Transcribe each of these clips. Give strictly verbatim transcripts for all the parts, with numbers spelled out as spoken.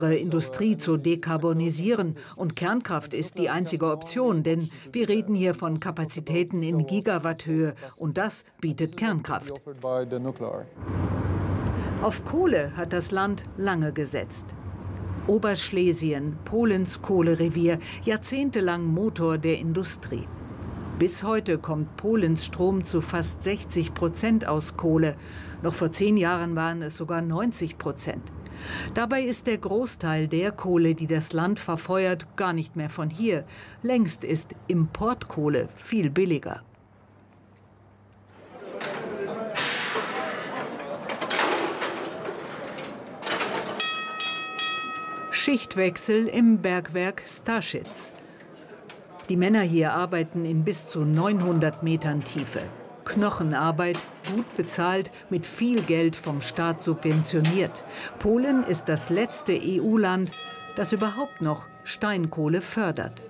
Industrie zu dekarbonisieren. Und Kernkraft ist die einzige Option, denn wir reden hier von Kapazitäten in Gigawatthöhe und das bietet Kernkraft. Auf Kohle hat das Land lange gesetzt. Oberschlesien, Polens Kohlerevier, jahrzehntelang Motor der Industrie. Bis heute kommt Polens Strom zu fast sechzig Prozent aus Kohle. Noch vor zehn Jahren waren es sogar neunzig Prozent. Dabei ist der Großteil der Kohle, die das Land verfeuert, gar nicht mehr von hier. Längst ist Importkohle viel billiger. Schichtwechsel im Bergwerk Staschitz. Die Männer hier arbeiten in bis zu neunhundert Metern Tiefe. Knochenarbeit, gut bezahlt, mit viel Geld vom Staat subventioniert. Polen ist das letzte E U-Land, das überhaupt noch Steinkohle fördert.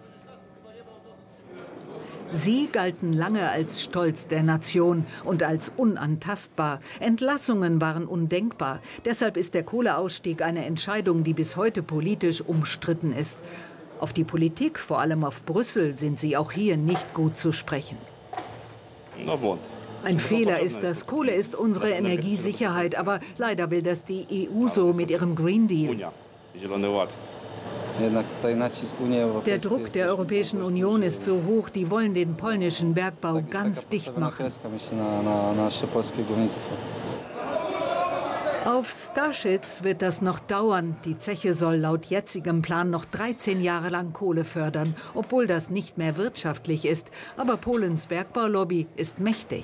Sie galten lange als Stolz der Nation und als unantastbar. Entlassungen waren undenkbar. Deshalb ist der Kohleausstieg eine Entscheidung, die bis heute politisch umstritten ist. Auf die Politik, vor allem auf Brüssel, sind sie auch hier nicht gut zu sprechen. Ein Fehler ist das. Kohle ist unsere Energiesicherheit, aber leider will das die E U so mit ihrem Green Deal. Der Druck der Europäischen Union ist so hoch, die wollen den polnischen Bergbau ganz dicht machen. Auf Staschitz wird das noch dauern. Die Zeche soll laut jetzigem Plan noch dreizehn Jahre lang Kohle fördern, obwohl das nicht mehr wirtschaftlich ist. Aber Polens Bergbaulobby ist mächtig.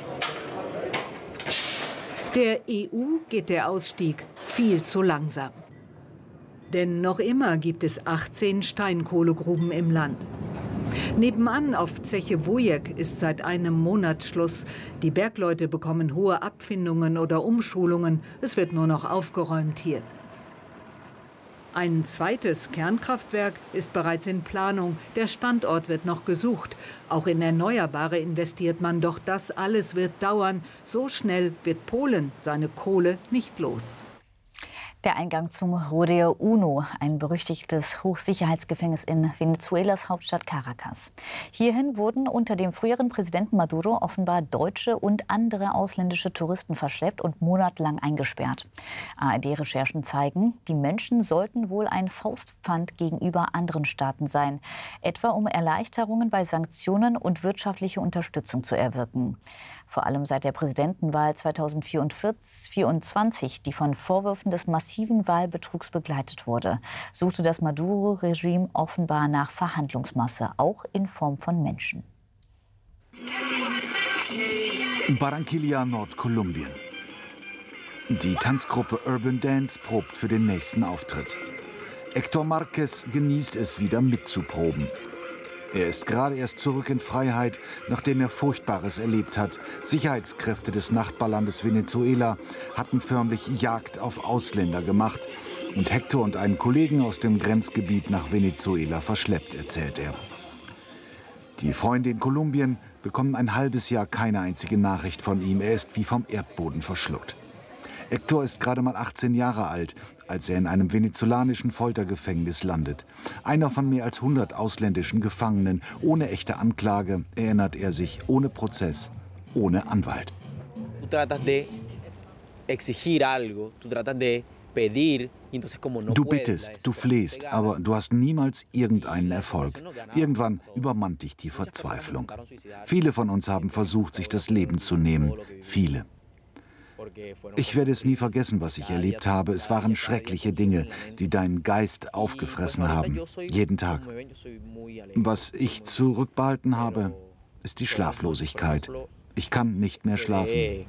Der E U geht der Ausstieg viel zu langsam. Denn noch immer gibt es achtzehn Steinkohlegruben im Land. Nebenan auf Zeche Wujek ist seit einem Monat Schluss. Die Bergleute bekommen hohe Abfindungen oder Umschulungen. Es wird nur noch aufgeräumt hier. Ein zweites Kernkraftwerk ist bereits in Planung. Der Standort wird noch gesucht. Auch in Erneuerbare investiert man, doch das alles wird dauern. So schnell wird Polen seine Kohle nicht los. Der Eingang zum Rodeo Uno, ein berüchtigtes Hochsicherheitsgefängnis in Venezuelas Hauptstadt Caracas. Hierhin wurden unter dem früheren Präsidenten Maduro offenbar deutsche und andere ausländische Touristen verschleppt und monatelang eingesperrt. A R D-Recherchen zeigen, die Menschen sollten wohl ein Faustpfand gegenüber anderen Staaten sein, etwa um Erleichterungen bei Sanktionen und wirtschaftliche Unterstützung zu erwirken. Vor allem seit der Präsidentenwahl zweitausendvierundzwanzig, die von Vorwürfen des massiven Wahlbetrugs begleitet wurde, suchte das Maduro-Regime offenbar nach Verhandlungsmasse, auch in Form von Menschen. Barranquilla, Nordkolumbien. Die Tanzgruppe Urban Dance probt für den nächsten Auftritt. Héctor Márquez genießt es wieder mitzuproben. Er ist gerade erst zurück in Freiheit, nachdem er Furchtbares erlebt hat. Sicherheitskräfte des Nachbarlandes Venezuela hatten förmlich Jagd auf Ausländer gemacht und Héctor und einen Kollegen aus dem Grenzgebiet nach Venezuela verschleppt, erzählt er. Die Freunde in Kolumbien bekommen ein halbes Jahr keine einzige Nachricht von ihm. Er ist wie vom Erdboden verschluckt. Héctor ist gerade mal achtzehn Jahre alt, als er in einem venezolanischen Foltergefängnis landet. Einer von mehr als hundert ausländischen Gefangenen. Ohne echte Anklage, erinnert er sich, ohne Prozess, ohne Anwalt. Du bittest, du flehst, aber du hast niemals irgendeinen Erfolg. Irgendwann übermannt dich die Verzweiflung. Viele von uns haben versucht, sich das Leben zu nehmen. Viele. Ich werde es nie vergessen, was ich erlebt habe. Es waren schreckliche Dinge, die deinen Geist aufgefressen haben. Jeden Tag. Was ich zurückbehalten habe, ist die Schlaflosigkeit. Ich kann nicht mehr schlafen.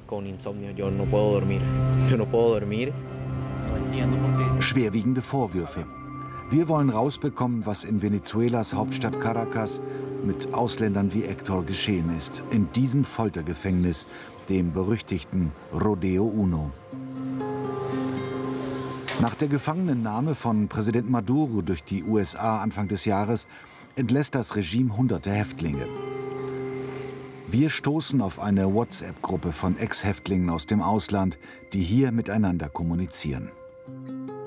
Schwerwiegende Vorwürfe. Wir wollen rausbekommen, was in Venezuelas Hauptstadt Caracas mit Ausländern wie Héctor geschehen ist. In diesem Foltergefängnis, dem berüchtigten Rodeo Uno. Nach der Gefangenennahme von Präsident Maduro durch die U S A Anfang des Jahres entlässt das Regime hunderte Häftlinge. Wir stoßen auf eine WhatsApp-Gruppe von Ex-Häftlingen aus dem Ausland, die hier miteinander kommunizieren.